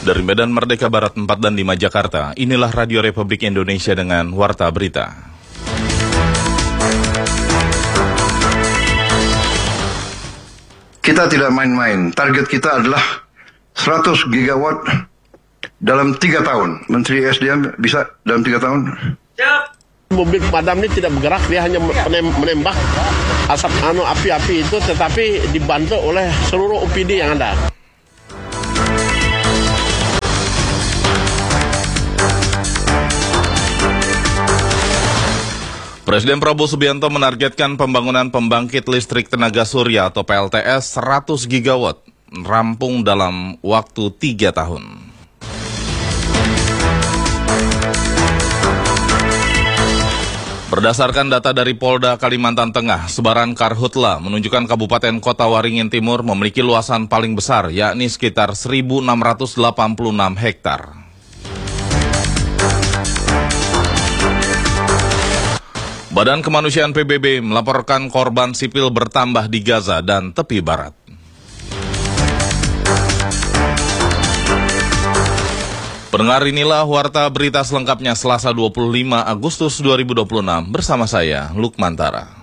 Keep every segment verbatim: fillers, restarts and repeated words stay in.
Dari Medan Merdeka Barat empat dan lima Jakarta, inilah Radio Republik Indonesia dengan Warta Berita. Kita tidak main-main, target kita adalah seratus gigawatt dalam tiga tahun. Menteri S D M bisa dalam tiga tahun? Siap. Mobil pemadam ini tidak bergerak, dia hanya menembak asap anu api-api itu, tetapi dibantu oleh seluruh O P D yang ada. Presiden Prabowo Subianto menargetkan pembangunan pembangkit listrik tenaga surya atau P L T S seratus gigawatt rampung dalam waktu tiga tahun. Berdasarkan data dari Polda Kalimantan Tengah, sebaran karhutla menunjukkan Kabupaten Kota Waringin Timur memiliki luasan paling besar, yakni sekitar seribu enam ratus delapan puluh enam hektar. Badan Kemanusiaan P B B melaporkan korban sipil bertambah di Gaza dan tepi barat. Pendengar, inilah Warta Berita selengkapnya Selasa dua puluh lima Agustus dua ribu dua puluh enam bersama saya, Lukmantara.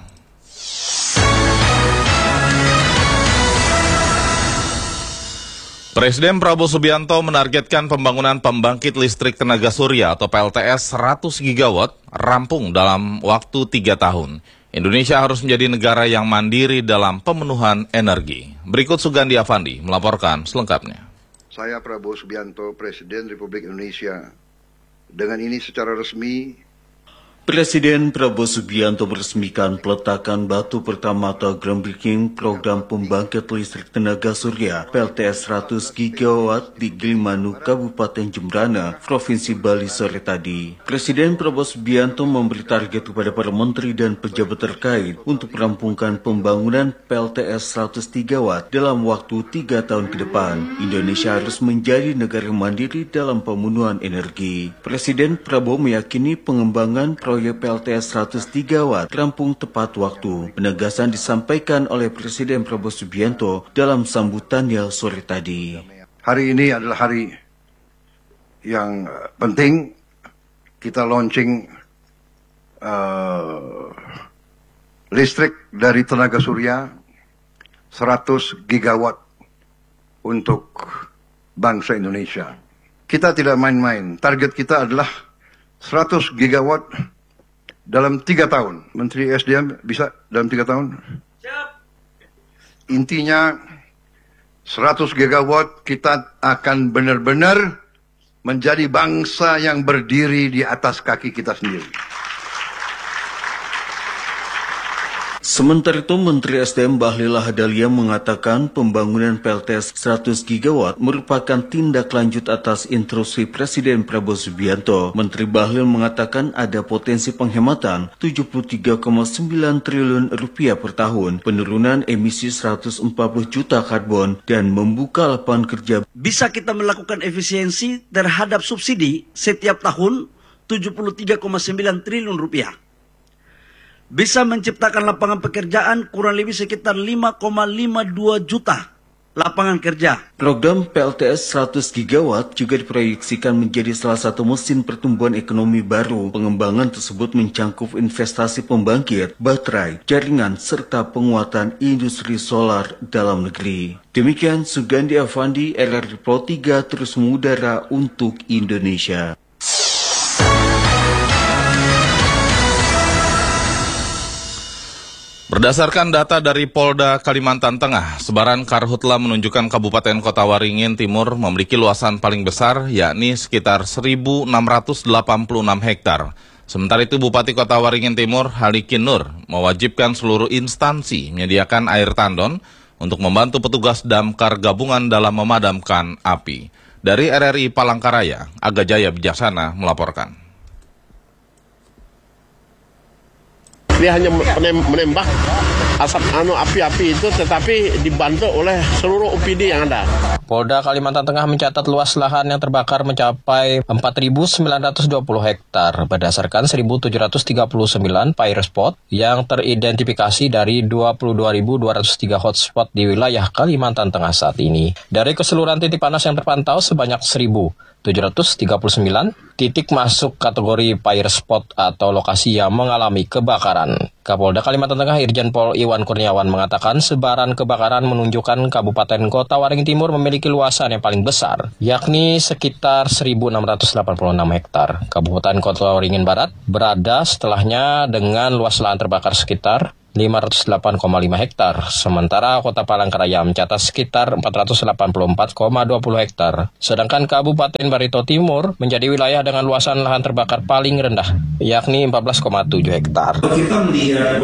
Presiden Prabowo Subianto menargetkan pembangunan pembangkit listrik tenaga surya atau P L T S seratus gigawatt rampung dalam waktu tiga tahun. Indonesia harus menjadi negara yang mandiri dalam pemenuhan energi. Berikut Sugandi Avandi melaporkan selengkapnya. Saya Prabowo Subianto, Presiden Republik Indonesia. Dengan ini secara resmi, Presiden Prabowo Subianto meresmikan peletakan batu pertama atau groundbreaking program pembangkit listrik tenaga surya P L T S seratus gigawatt di Gilimanuk, Kabupaten Jembrana, Provinsi Bali sore tadi. Presiden Prabowo Subianto memberi target kepada para menteri dan pejabat terkait untuk merampungkan pembangunan P L T S seratus gigawatt dalam waktu tiga tahun ke depan. Indonesia harus menjadi negara mandiri dalam pemenuhan energi. Presiden Prabowo meyakini pengembangan proyek Proyek P L T S seratus gigawatt rampung tepat waktu. Penegasan disampaikan oleh Presiden Prabowo Subianto dalam sambutannya sore tadi. Hari ini adalah hari yang penting. Kita launching uh, listrik dari tenaga surya seratus gigawatt untuk bangsa Indonesia. Kita tidak main-main. Target kita adalah seratus gigawatt dalam tiga tahun. Menteri S D M bisa dalam tiga tahun? Siap. Intinya seratus gigawatt kita akan benar-benar menjadi bangsa yang berdiri di atas kaki kita sendiri. Sementara itu, Menteri S D M Bahlil Lahadalia mengatakan pembangunan P L T S seratus gigawatt merupakan tindak lanjut atas instruksi Presiden Prabowo Subianto. Menteri Bahlil mengatakan ada potensi penghematan tujuh puluh tiga koma sembilan triliun rupiah per tahun, penurunan emisi seratus empat puluh juta karbon, dan membuka lapangan kerja. Bisa kita melakukan efisiensi terhadap subsidi setiap tahun tujuh puluh tiga koma sembilan triliun rupiah. Bisa menciptakan lapangan pekerjaan kurang lebih sekitar lima koma lima dua juta lapangan kerja. Program P L T S seratus gigawatt juga diproyeksikan menjadi salah satu mesin pertumbuhan ekonomi baru. Pengembangan tersebut mencangkup investasi pembangkit, baterai, jaringan, serta penguatan industri solar dalam negeri. Demikian Sugandi Avandi, R R I Pro tiga terus mengudara untuk Indonesia. Berdasarkan data dari Polda Kalimantan Tengah, sebaran karhutla menunjukkan Kabupaten Kota Waringin Timur memiliki luasan paling besar, yakni sekitar seribu enam ratus delapan puluh enam hektar. Sementara itu, Bupati Kota Waringin Timur, Halikin Nur, mewajibkan seluruh instansi menyediakan air tandon untuk membantu petugas damkar gabungan dalam memadamkan api. Dari R R I Palangkaraya, Aga Jaya Bijaksana melaporkan. Dia hanya menembak asap anu api-api itu, tetapi dibantu oleh seluruh O P D yang ada. Polda Kalimantan Tengah mencatat luas lahan yang terbakar mencapai empat ribu sembilan ratus dua puluh hektar berdasarkan seribu tujuh ratus tiga puluh sembilan fire spot yang teridentifikasi dari dua puluh dua ribu dua ratus tiga hotspot di wilayah Kalimantan Tengah saat ini. Dari keseluruhan titik panas yang terpantau sebanyak seribu tujuh ratus tiga puluh sembilan titik masuk kategori fire spot atau lokasi yang mengalami kebakaran. Kapolda Kalimantan Tengah Irjen Pol Iwan Kurniawan mengatakan sebaran kebakaran menunjukkan Kabupaten Kota Waringin Timur memiliki luasan yang paling besar, yakni sekitar seribu enam ratus delapan puluh enam hektar. Kabupaten Kota Waringin Barat berada setelahnya dengan luas lahan terbakar sekitar lima ratus delapan koma lima hektar, sementara Kota Palangkaraya mencatat sekitar empat ratus delapan puluh empat koma dua puluh hektar. Sedangkan Kabupaten Barito Timur menjadi wilayah dengan luasan lahan terbakar paling rendah, yakni empat belas koma tujuh hektar. Kita melihat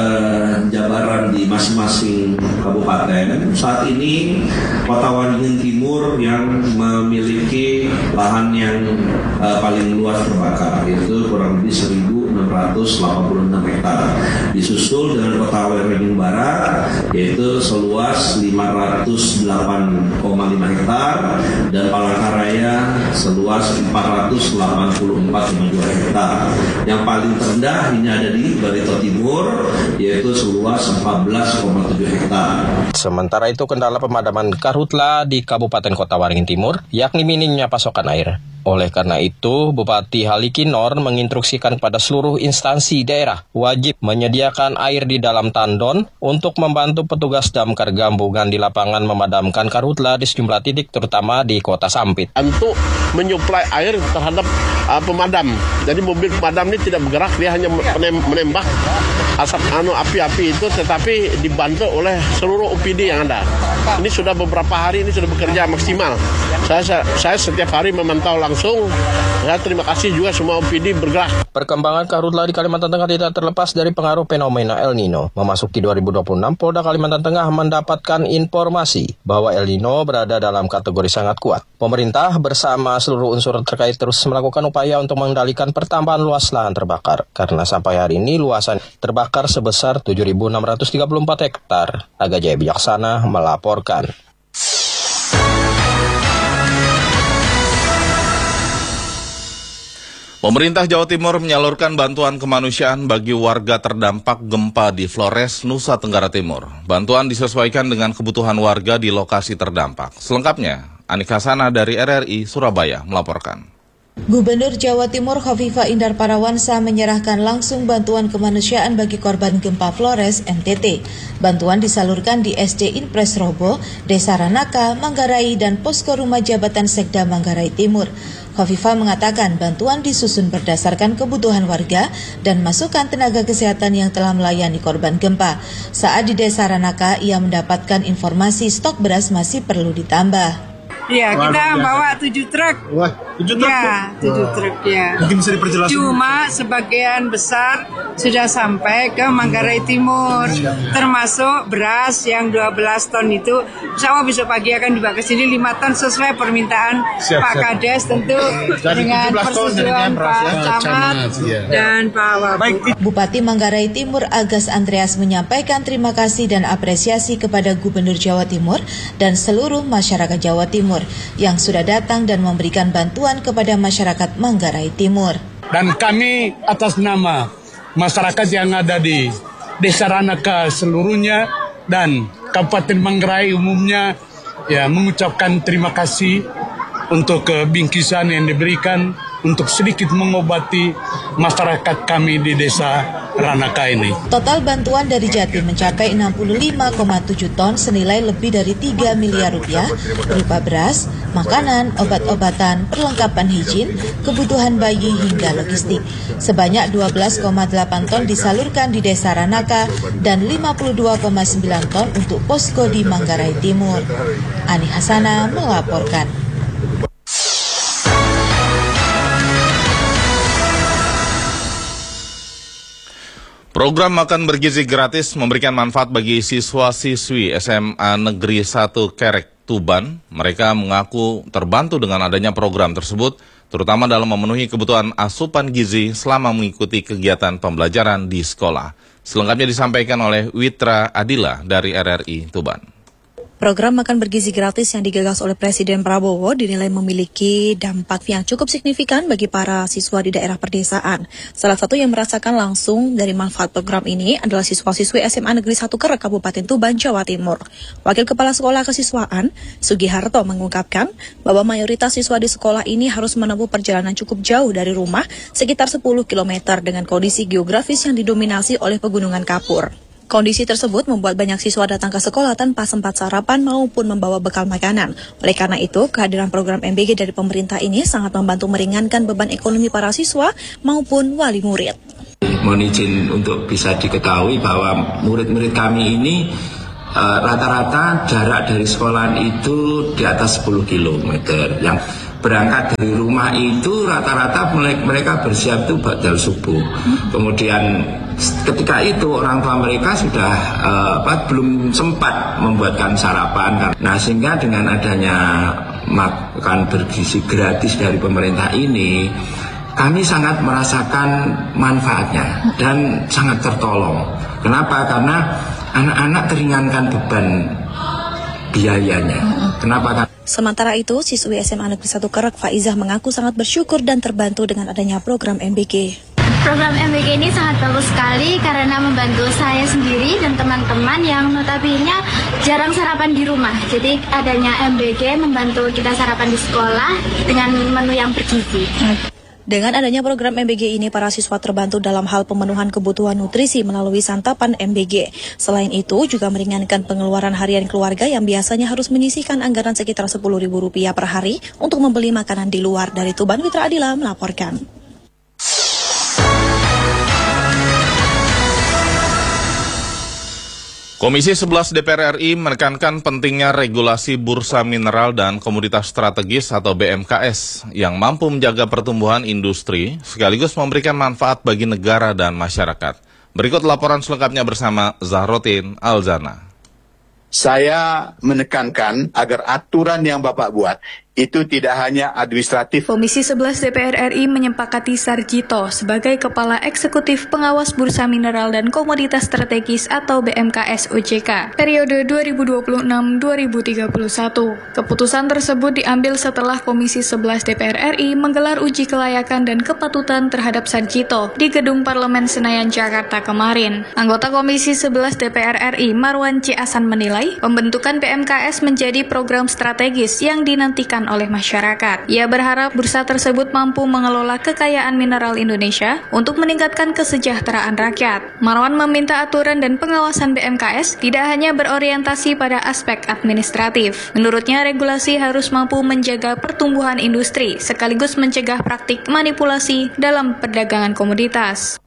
penjabaran di masing-masing kabupaten, saat ini Kota Waringin Timur yang memiliki lahan yang uh, paling luas terbakar, yaitu kurang lebih seribu enam ratus delapan puluh enam hektar. Disusul dengan Kota Waringin Barat, yaitu seluas lima ratus delapan koma lima hektar, dan Palangkaraya seluas empat ratus delapan puluh empat koma dua hektar. Yang paling terendah ini ada di Barito Timur, yaitu seluas empat belas koma tujuh hektar. Sementara itu kendala pemadaman karhutla di Kabupaten Kota Waringin Timur, yakni minimnya pasokan air. Oleh karena itu, Bupati Halikinor menginstruksikan kepada seluruh instansi daerah wajib menyediakan air di dalam tandon untuk membantu petugas damkar gabungan di lapangan memadamkan karhutla di sejumlah titik terutama di Kota Sampit. Untuk menyuplai air terhadap uh, pemadam. Jadi mobil pemadam ini tidak bergerak, dia hanya menembak asap anu api-api itu, tetapi dibantu oleh seluruh O P D yang ada. Ini sudah beberapa hari ini sudah bekerja maksimal. Saya saya, saya setiap hari memantau langsung. Saya terima kasih juga semua O P D bergerak. Perkembangan karhutla di Kalimantan Tengah tidak terlepas dari pengaruh fenomena El Nino. Memasuki dua ribu dua puluh enam, Polda Kalimantan Tengah mendapatkan informasi bahwa El Nino berada dalam kategori sangat kuat. Pemerintah bersama seluruh unsur terkait terus melakukan upaya untuk mengendalikan pertambahan luas lahan terbakar. Karena sampai hari ini luasan terbakar sebesar tujuh ribu enam ratus tiga puluh empat hektar. Aga Jaya Bijaksana melaporkan. Pemerintah Jawa Timur menyalurkan bantuan kemanusiaan bagi warga terdampak gempa di Flores, Nusa Tenggara Timur. Bantuan disesuaikan dengan kebutuhan warga di lokasi terdampak. Selengkapnya, Anik Hasana dari R R I Surabaya melaporkan. Gubernur Jawa Timur Khofifah Indar Parawansa menyerahkan langsung bantuan kemanusiaan bagi korban gempa Flores, N T T. Bantuan disalurkan di S D Inpres Robo, Desa Ranaka, Manggarai, dan Posko Rumah Jabatan Sekda Manggarai Timur. Khofifah mengatakan bantuan disusun berdasarkan kebutuhan warga dan masukan tenaga kesehatan yang telah melayani korban gempa. Saat di Desa Ranaka, ia mendapatkan informasi stok beras masih perlu ditambah. Iya, kita bawa tujuh truk. Wah, tujuh truk? Ya, tujuh truk ya. Mungkin bisa diperjelas. Cuma sebagian besar sudah sampai ke Manggarai Timur, termasuk beras yang dua belas ton itu. Insya Allah besok pagi akan dibawa ke sini lima ton sesuai permintaan siap, Pak siap. Kades tentu. Jadi dengan persetujuan Pak ya. Camat ya. Dan Pak Wabuk. Bupati Manggarai Timur Agus Andreas menyampaikan terima kasih dan apresiasi kepada Gubernur Jawa Timur dan seluruh masyarakat Jawa Timur yang sudah datang dan memberikan bantuan kepada masyarakat Manggarai Timur. Dan kami atas nama masyarakat yang ada di Desa Ranaka seluruhnya dan Kabupaten Manggarai umumnya ya mengucapkan terima kasih untuk bingkisan yang diberikan untuk sedikit mengobati masyarakat kami di Desa Ranaka ini. Total bantuan dari Jatim mencapai enam puluh lima koma tujuh ton senilai lebih dari tiga miliar rupiah berupa beras, makanan, obat-obatan, perlengkapan higien, kebutuhan bayi hingga logistik. Sebanyak dua belas koma delapan ton disalurkan di Desa Ranaka dan lima puluh dua koma sembilan ton untuk posko di Manggarai Timur. Ani Hasana melaporkan. Program Makan Bergizi Gratis memberikan manfaat bagi siswa-siswi S M A Negeri satu Kerek, Tuban. Mereka mengaku terbantu dengan adanya program tersebut, terutama dalam memenuhi kebutuhan asupan gizi selama mengikuti kegiatan pembelajaran di sekolah. Selengkapnya disampaikan oleh Witra Adila dari R R I Tuban. Program makan bergizi gratis yang digagas oleh Presiden Prabowo dinilai memiliki dampak yang cukup signifikan bagi para siswa di daerah perdesaan. Salah satu yang merasakan langsung dari manfaat program ini adalah siswa-siswi S M A Negeri satu Kerek, Kabupaten Tuban, Jawa Timur. Wakil Kepala Sekolah Kesiswaan, Sugiharto, mengungkapkan bahwa mayoritas siswa di sekolah ini harus menempuh perjalanan cukup jauh dari rumah, sekitar sepuluh kilometer dengan kondisi geografis yang didominasi oleh pegunungan kapur. Kondisi tersebut membuat banyak siswa datang ke sekolah tanpa sempat sarapan maupun membawa bekal makanan. Oleh karena itu, kehadiran program M B G dari pemerintah ini sangat membantu meringankan beban ekonomi para siswa maupun wali murid. Mohon izin untuk bisa diketahui bahwa murid-murid kami ini uh, rata-rata jarak dari sekolahan itu di atas sepuluh kilometer. Yang berangkat dari rumah itu rata-rata mereka bersiap itu badal subuh. Kemudian ketika itu orang tua mereka sudah uh, apa, belum sempat membuatkan sarapan. Nah, sehingga dengan adanya makan bergizi gratis dari pemerintah ini, kami sangat merasakan manfaatnya dan sangat tertolong. Kenapa? Karena anak-anak teringankan beban biayanya. Kenapa? Sementara itu, siswi S M A Negeri satu Kerek, Faizah, mengaku sangat bersyukur dan terbantu dengan adanya program M B G. Program M B G ini sangat bagus sekali karena membantu saya sendiri dan teman-teman yang notabene jarang sarapan di rumah. Jadi adanya M B G membantu kita sarapan di sekolah dengan menu yang bergizi. Dengan adanya program M B G ini, para siswa terbantu dalam hal pemenuhan kebutuhan nutrisi melalui santapan M B G. Selain itu, juga meringankan pengeluaran harian keluarga yang biasanya harus menyisihkan anggaran sekitar sepuluh ribu rupiah per hari untuk membeli makanan di luar. Dari Tuban, Witra Adila melaporkan. Komisi sebelas D P R R I menekankan pentingnya regulasi bursa mineral dan komoditas strategis atau B M K S yang mampu menjaga pertumbuhan industri sekaligus memberikan manfaat bagi negara dan masyarakat. Berikut laporan selengkapnya bersama Zahrotin Alzana. Saya menekankan agar aturan yang Bapak buat itu tidak hanya administratif. Komisi sebelas D P R R I menyepakati Sarjito sebagai Kepala Eksekutif Pengawas Bursa Mineral dan Komoditas Strategis atau B M K S O J K periode dua ribu dua puluh enam sampai dua ribu tiga puluh satu. Keputusan tersebut diambil setelah Komisi sebelas D P R R I menggelar uji kelayakan dan kepatutan terhadap Sarjito di Gedung Parlemen Senayan, Jakarta kemarin. Anggota Komisi sebelas D P R R I Marwan C. Hasan menilai pembentukan B M K S menjadi program strategis yang dinantikan oleh masyarakat. Ia berharap bursa tersebut mampu mengelola kekayaan mineral Indonesia untuk meningkatkan kesejahteraan rakyat. Marwan meminta aturan dan pengawasan B M K S tidak hanya berorientasi pada aspek administratif. Menurutnya, regulasi harus mampu menjaga pertumbuhan industri sekaligus mencegah praktik manipulasi dalam perdagangan komoditas.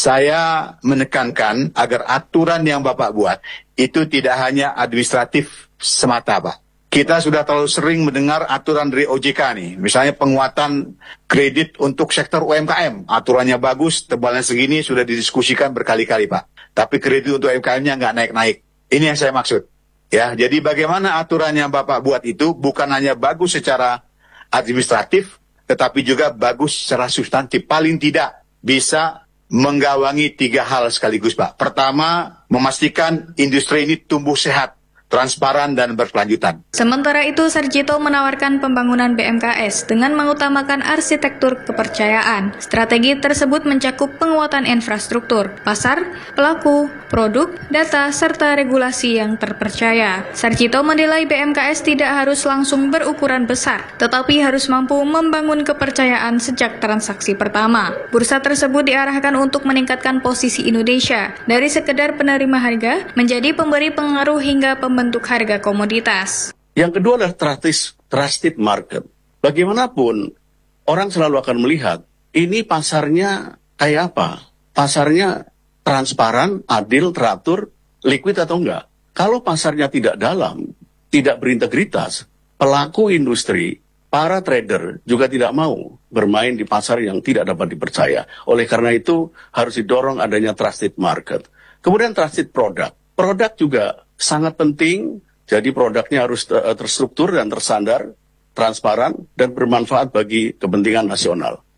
Saya menekankan agar aturan yang Bapak buat itu tidak hanya administratif semata, Pak. Kita sudah terlalu sering mendengar aturan dari O J K nih, misalnya penguatan kredit untuk sektor U M K M. Aturannya bagus, tebalnya segini, sudah didiskusikan berkali-kali, Pak. Tapi kredit untuk U M K M-nya nggak naik-naik. Ini yang saya maksud. Ya, jadi bagaimana aturan yang Bapak buat itu bukan hanya bagus secara administratif, tetapi juga bagus secara substantif. Paling tidak bisa menggawangi tiga hal sekaligus, Pak. Pertama, memastikan industri ini tumbuh sehat, transparan, dan berkelanjutan. Sementara itu, Sarjito menawarkan pembangunan B M K S dengan mengutamakan arsitektur kepercayaan. Strategi tersebut mencakup penguatan infrastruktur, pasar, pelaku, produk, data, serta regulasi yang terpercaya. Sarjito menilai B M K S tidak harus langsung berukuran besar, tetapi harus mampu membangun kepercayaan sejak transaksi pertama. Bursa tersebut diarahkan untuk meningkatkan posisi Indonesia dari sekedar penerima harga menjadi pemberi pengaruh hingga pembangunan bentuk harga komoditas. Yang kedua adalah trusted, trusted market. Bagaimanapun, orang selalu akan melihat, ini pasarnya kayak apa? Pasarnya transparan, adil, teratur, liquid atau enggak? Kalau pasarnya tidak dalam, tidak berintegritas, pelaku industri, para trader juga tidak mau bermain di pasar yang tidak dapat dipercaya. Oleh karena itu, harus didorong adanya trusted market. Kemudian trusted product. Produk juga sangat penting, jadi produknya harus terstruktur dan tersandar, transparan, dan bermanfaat bagi kepentingan nasional.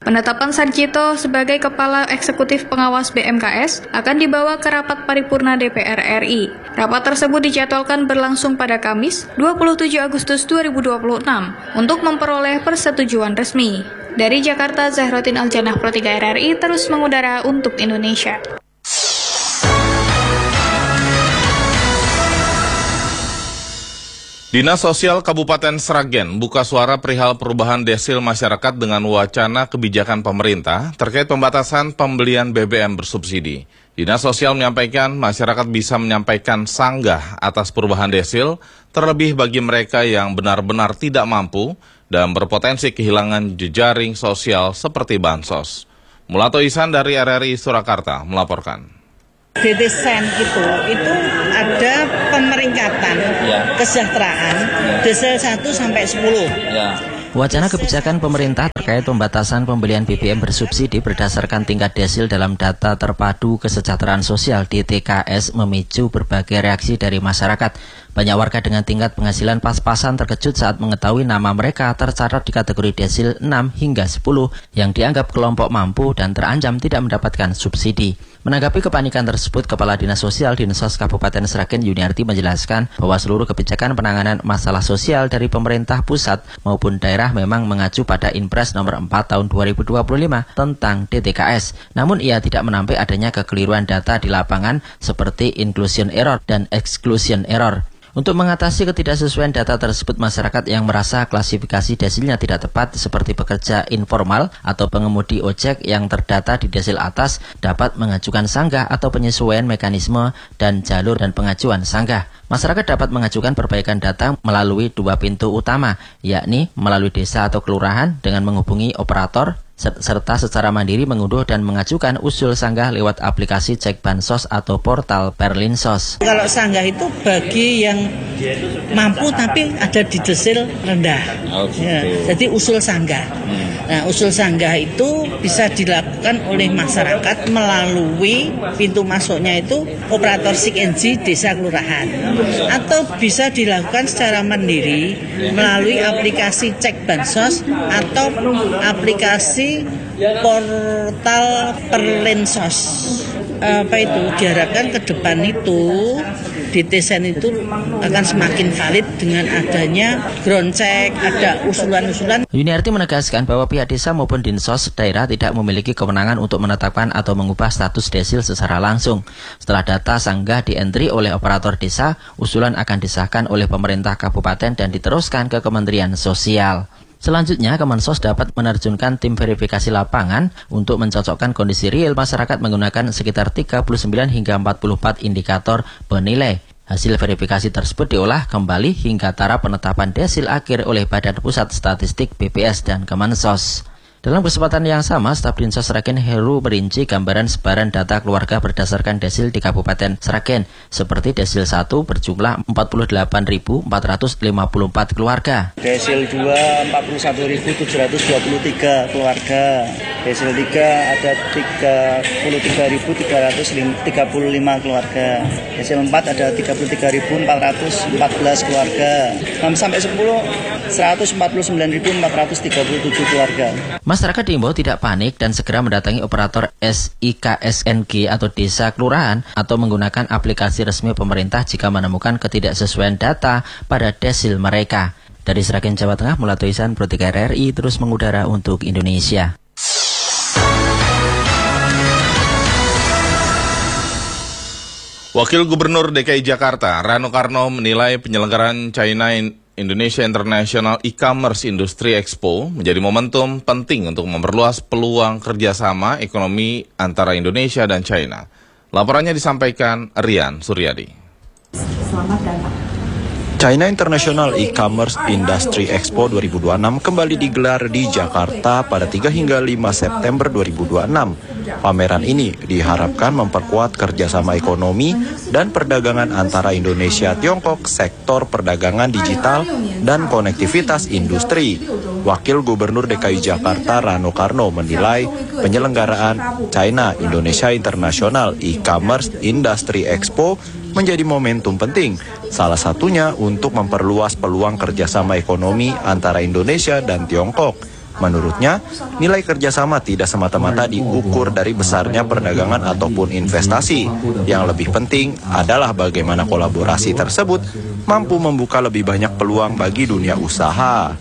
Penetapan Sarjito sebagai Kepala Eksekutif Pengawas B M K S akan dibawa ke rapat paripurna D P R R I. Rapat tersebut dijadwalkan berlangsung pada Kamis, dua puluh tujuh Agustus dua ribu dua puluh enam, untuk memperoleh persetujuan resmi. Dari Jakarta, Zahrotin Aljanah, Pro tiga R R I, terus mengudara untuk Indonesia. Dinas Sosial Kabupaten Sragen buka suara perihal perubahan desil masyarakat dengan wacana kebijakan pemerintah terkait pembatasan pembelian B B M bersubsidi. Dinas Sosial menyampaikan masyarakat bisa menyampaikan sanggah atas perubahan desil, terlebih bagi mereka yang benar-benar tidak mampu dan berpotensi kehilangan jejaring sosial seperti bansos. Mulato Ihsan dari R R I Surakarta melaporkan. D T Sen itu, itu ada pemeringkatan ya. Kesejahteraan ya. Desil satu sampai sepuluh. Ya. Wacana kebijakan pemerintah terkait pembatasan pembelian B B M bersubsidi berdasarkan tingkat desil dalam data terpadu kesejahteraan sosial D T K S memicu berbagai reaksi dari masyarakat. Banyak warga dengan tingkat penghasilan pas-pasan terkejut saat mengetahui nama mereka tercatat di kategori desil enam hingga sepuluh yang dianggap kelompok mampu dan terancam tidak mendapatkan subsidi. Menanggapi kepanikan tersebut, Kepala Dinas Sosial Dinsos Kabupaten Sragen Yuniarti menjelaskan bahwa seluruh kebijakan penanganan masalah sosial dari pemerintah pusat maupun daerah memang mengacu pada Inpres nomor empat tahun dua ribu dua puluh lima tentang D T K S. Namun ia tidak menampik adanya kekeliruan data di lapangan seperti inclusion error dan exclusion error. Untuk mengatasi ketidaksesuaian data tersebut, masyarakat yang merasa klasifikasi desilnya tidak tepat seperti pekerja informal atau pengemudi ojek yang terdata di desil atas dapat mengajukan sanggah atau penyesuaian mekanisme dan jalur dan pengajuan sanggah. Masyarakat dapat mengajukan perbaikan data melalui dua pintu utama, yakni melalui desa atau kelurahan dengan menghubungi operator, serta secara mandiri mengunduh dan mengajukan usul sanggah lewat aplikasi Cek Bansos atau portal Perlinsos. Kalau sanggah itu bagi yang mampu tapi ada di desil rendah. Oh, gitu. Ya, jadi usul sanggah. Hmm. Nah, usul sanggah itu bisa dilakukan oleh masyarakat melalui pintu masuknya itu operator S I K N J desa kelurahan. Atau bisa dilakukan secara mandiri melalui aplikasi Cek Bansos atau aplikasi portal Perlinsos. Apa itu? Diharapkan ke depan itu D T Sen itu akan semakin valid dengan adanya ground check, ada usulan-usulan. Yuniarti menegaskan bahwa pihak desa maupun Dinsos daerah tidak memiliki kewenangan untuk menetapkan atau mengubah status desil secara langsung. Setelah data sanggah di-entry oleh operator desa, usulan akan disahkan oleh pemerintah kabupaten dan diteruskan ke Kementerian Sosial. Selanjutnya, Kemensos dapat menerjunkan tim verifikasi lapangan untuk mencocokkan kondisi real masyarakat menggunakan sekitar tiga puluh sembilan hingga empat puluh empat indikator penilai. Hasil verifikasi tersebut diolah kembali hingga taraf penetapan desil akhir oleh Badan Pusat Statistik B P S dan Kemensos. Dalam kesempatan yang sama, Staf Dinsos Sragen Heru merinci gambaran sebaran data keluarga berdasarkan desil di Kabupaten Sragen, seperti desil satu berjumlah empat puluh delapan ribu empat ratus lima puluh empat keluarga. Desil dua empat puluh satu ribu tujuh ratus dua puluh tiga keluarga. Desil tiga ada tiga puluh tiga ribu tiga ratus tiga puluh lima keluarga. Desil empat ada tiga puluh tiga ribu empat ratus empat belas keluarga. enam sampai sepuluh seratus empat puluh sembilan ribu empat ratus tiga puluh tujuh keluarga. Masyarakat diimbau tidak panik dan segera mendatangi operator S I K S N G atau desa kelurahan atau menggunakan aplikasi resmi pemerintah jika menemukan ketidaksesuaian data pada desil mereka. Dari Sragen, Jawa Tengah, Mulato Ihsan, Pro tiga R R I terus mengudara untuk Indonesia. Wakil Gubernur D K I Jakarta, Rano Karno, menilai penyelenggaraan China Indonesia International E-Commerce Industry Expo menjadi momentum penting untuk memperluas peluang kerjasama ekonomi antara Indonesia dan China. Laporannya disampaikan Rian Suryadi. Selamat datang. China International E-Commerce Industry Expo dua ribu dua puluh enam kembali digelar di Jakarta pada tiga hingga lima September dua ribu dua puluh enam. Pameran ini diharapkan memperkuat kerjasama ekonomi dan perdagangan antara Indonesia Tiongkok, sektor perdagangan digital, dan konektivitas industri. Wakil Gubernur D K I Jakarta Rano Karno menilai penyelenggaraan China Indonesia International E-Commerce Industry Expo menjadi momentum penting, salah satunya untuk memperluas peluang kerjasama ekonomi antara Indonesia dan Tiongkok. Menurutnya, nilai kerjasama tidak semata-mata diukur dari besarnya perdagangan ataupun investasi. Yang lebih penting adalah bagaimana kolaborasi tersebut mampu membuka lebih banyak peluang bagi dunia usaha.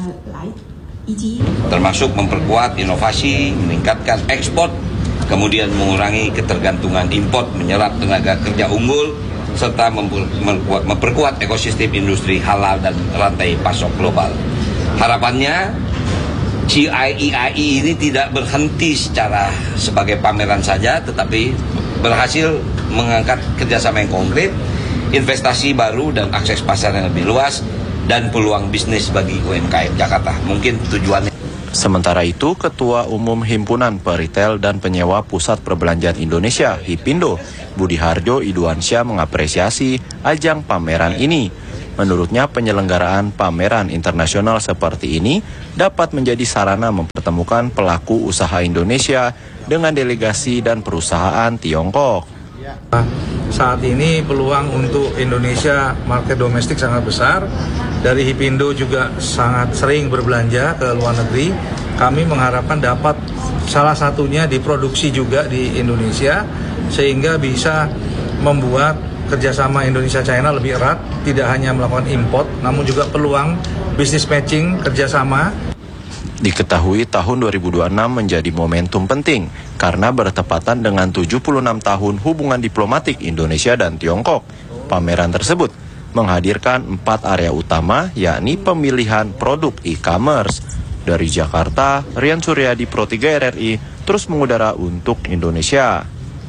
Termasuk memperkuat inovasi, meningkatkan ekspor, kemudian mengurangi ketergantungan impor, menyerap tenaga kerja unggul, serta memperkuat, memperkuat ekosistem industri halal dan rantai pasok global. Harapannya, C I E I I ini tidak berhenti secara sebagai pameran saja, tetapi berhasil mengangkat kerjasama yang konkret, investasi baru dan akses pasar yang lebih luas, dan peluang bisnis bagi U M K M Jakarta. Mungkin tujuannya. Sementara itu, Ketua Umum Himpunan Peritel dan Penyewa Pusat Perbelanjaan Indonesia, Hipindo, Budi Harjo Iduansyah mengapresiasi ajang pameran ini. Menurutnya, penyelenggaraan pameran internasional seperti ini dapat menjadi sarana mempertemukan pelaku usaha Indonesia dengan delegasi dan perusahaan Tiongkok. Saat ini peluang untuk Indonesia market domestik sangat besar. Dari Hipindo juga sangat sering berbelanja ke luar negeri. Kami mengharapkan dapat salah satunya diproduksi juga di Indonesia, sehingga bisa membuat kerjasama Indonesia-China lebih erat, tidak hanya melakukan import, namun juga peluang bisnis matching kerjasama. Diketahui tahun dua ribu dua puluh enam menjadi momentum penting karena bertepatan dengan tujuh puluh enam tahun hubungan diplomatik Indonesia dan Tiongkok. Pameran tersebut menghadirkan empat area utama, yakni pemilihan produk e-commerce. Dari Jakarta, Rian Suryadi, Pro tiga R R I, terus mengudara untuk Indonesia.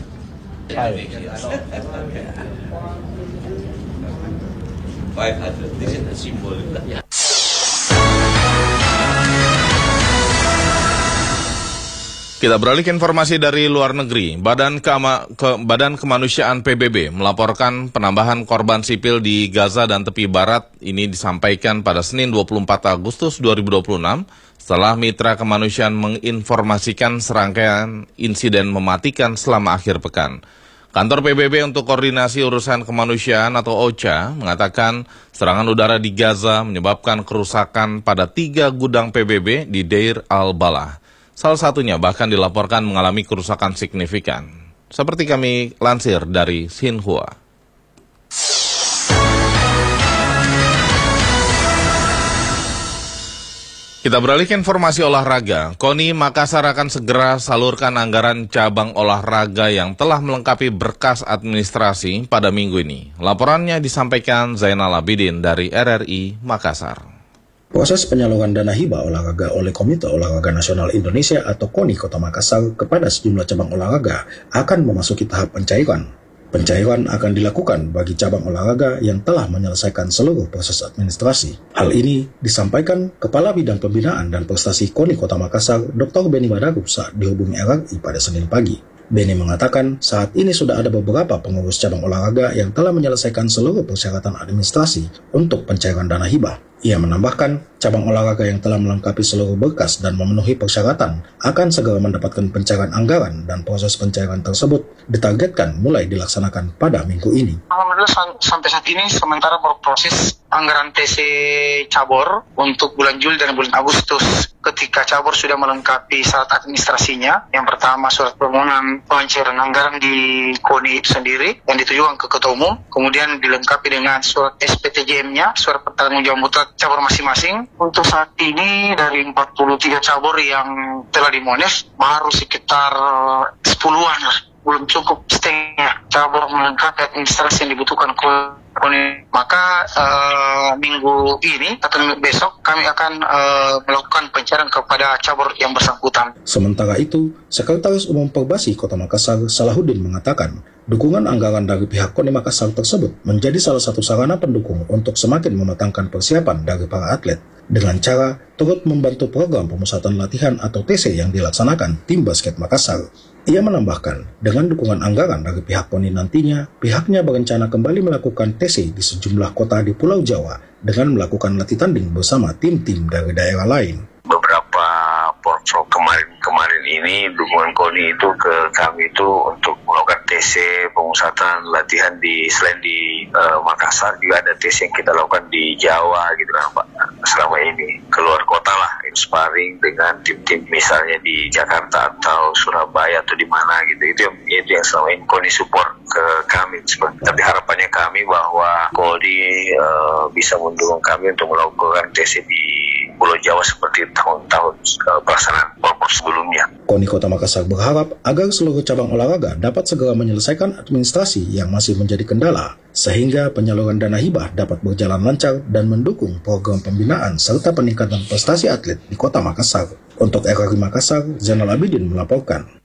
Kita beralih ke informasi dari luar negeri. Badan, Kema, ke, Badan Kemanusiaan P B B melaporkan penambahan korban sipil di Gaza dan tepi barat. Ini disampaikan pada Senin dua puluh empat Agustus dua ribu dua puluh enam setelah mitra kemanusiaan menginformasikan serangkaian insiden mematikan selama akhir pekan. Kantor P B B untuk Koordinasi Urusan Kemanusiaan atau O C A mengatakan serangan udara di Gaza menyebabkan kerusakan pada tiga gudang P B B di Deir al-Balah. Salah satunya bahkan dilaporkan mengalami kerusakan signifikan. Seperti kami lansir dari Xinhua. Kita beralih ke informasi olahraga. KONI Makassar akan segera salurkan anggaran cabang olahraga yang telah melengkapi berkas administrasi pada minggu ini. Laporannya disampaikan Zainal Abidin dari R R I Makassar. Proses penyaluran dana hibah olahraga oleh Komite Olahraga Nasional Indonesia atau KONI Kota Makassar kepada sejumlah cabang olahraga akan memasuki tahap pencairan. Pencairan akan dilakukan bagi cabang olahraga yang telah menyelesaikan seluruh proses administrasi. Hal ini disampaikan Kepala Bidang Pembinaan dan Prestasi KONI Kota Makassar, Doktor Beni Madarup saat dihubungi R R I pada Senin pagi. Beni mengatakan saat ini sudah ada beberapa pengurus cabang olahraga yang telah menyelesaikan seluruh persyaratan administrasi untuk pencairan dana hibah. Ia menambahkan, cabang olahraga yang telah melengkapi seluruh berkas dan memenuhi persyaratan akan segera mendapatkan pencairan anggaran dan proses pencairan tersebut ditargetkan mulai dilaksanakan pada minggu ini. Alhamdulillah sampai saat ini sementara berproses anggaran T C cabur untuk bulan Juli dan bulan Agustus. Ketika cabur sudah melengkapi syarat administrasinya, yang pertama surat permohonan pencairan anggaran di KONI itu sendiri yang ditujukan ke Ketua Umum, kemudian dilengkapi dengan surat S P T J M-nya, surat pertanggungjawab mutlak cabur masing-masing. Untuk saat ini dari empat puluh tiga cabur yang telah dimonef baru sekitar sepuluhan lah, belum cukup setengah cabur melengkapi administrasi yang dibutuhkan KONI. Maka uh, minggu ini atau besok kami akan uh, melakukan pencairan kepada cabur yang bersangkutan. Sementara itu, Sekretaris Umum Perbasi Kota Makassar Salahuddin mengatakan dukungan anggaran dari pihak KONI Makassar tersebut menjadi salah satu sarana pendukung untuk semakin mematangkan persiapan dari para atlet dengan cara turut membantu program pemusatan latihan atau T C yang dilaksanakan tim basket Makassar. Ia menambahkan, dengan dukungan anggaran dari pihak KONI nantinya, pihaknya berencana kembali melakukan T C di sejumlah kota di Pulau Jawa dengan melakukan latih tanding bersama tim-tim dari daerah lain. Beberapa portfolio kemarin-kemarin ini dukungan KONI itu ke kami itu untuk melakukan T C pemusatan latihan di selain di uh, Makassar juga ada T C yang kita lakukan di Jawa gitu kan Pak. Selama ini keluar kota lah sparring dengan tim-tim misalnya di Jakarta atau Surabaya atau di mana gitu. Itu yang, itu yang selama ini Koni support ke kami. Tapi harapannya kami bahwa Koni uh, bisa mendukung kami untuk melakukan T C di Pulau Jawa seperti tahun-tahun uh, pelaksanaan Porpor sebelumnya. Koni Kota Makassar berharap agar seluruh cabang olahraga dapat segera menyelesaikan administrasi yang masih menjadi kendala, sehingga penyaluran dana hibah dapat berjalan lancar dan mendukung program pembinaan serta peningkatan prestasi atlet di Kota Makassar. Untuk R R I Makassar, Zainal Abidin melaporkan.